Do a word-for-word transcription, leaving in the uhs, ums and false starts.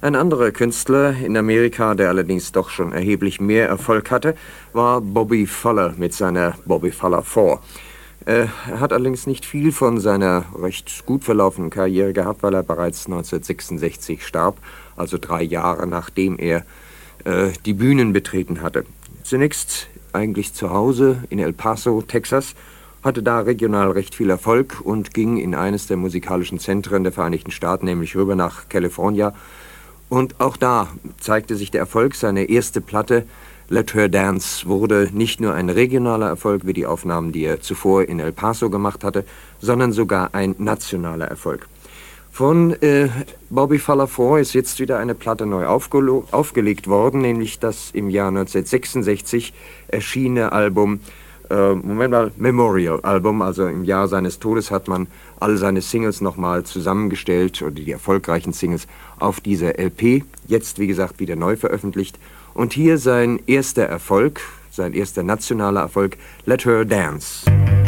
Ein anderer Künstler in Amerika, der allerdings doch schon erheblich mehr Erfolg hatte, war Bobby Fuller mit seiner Bobby Fuller Four. Er hat allerdings nicht viel von seiner recht gut verlaufenden Karriere gehabt, weil er bereits neunzehnhundertsechsundsechzig starb, also drei Jahre nachdem er äh, die Bühnen betreten hatte. Zunächst eigentlich zu Hause in El Paso, Texas, hatte da regional recht viel Erfolg und ging in eines der musikalischen Zentren der Vereinigten Staaten, nämlich rüber nach California. Und auch da zeigte sich der Erfolg. Seine erste Platte, Let Her Dance, wurde nicht nur ein regionaler Erfolg wie die Aufnahmen, die er zuvor in El Paso gemacht hatte, sondern sogar ein nationaler Erfolg. Von äh, Bobby Fuller Four ist jetzt wieder eine Platte neu aufge- aufgelegt worden, nämlich das im Jahr neunzehnhundertsechsundsechzig erschienene Album, äh, Moment mal, Memorial-Album, also im Jahr seines Todes hat man all seine Singles nochmal zusammengestellt, oder die erfolgreichen Singles, auf dieser L P, jetzt wie gesagt wieder neu veröffentlicht. Und hier sein erster Erfolg, sein erster nationaler Erfolg, Let Her Dance.